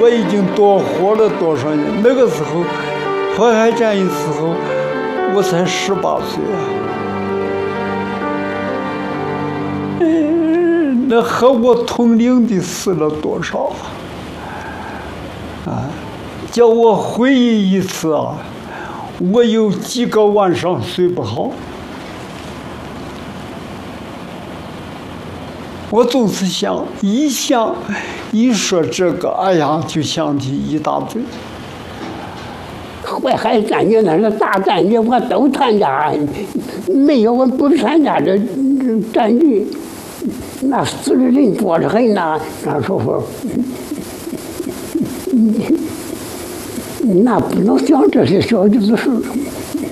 我已经多活了多少年？那个时候，淮海战役时候，我才18岁啊。那和我同龄的死了多少啊？叫我回忆一次啊，我有几个晚上睡不好。我总是想，一说这个，哎呀，就想起一大堆。 淮海战役那是大战役，我都参加，没有我不参加这战役，那死的人多得很呐，那时候，那不能想这些小子的事。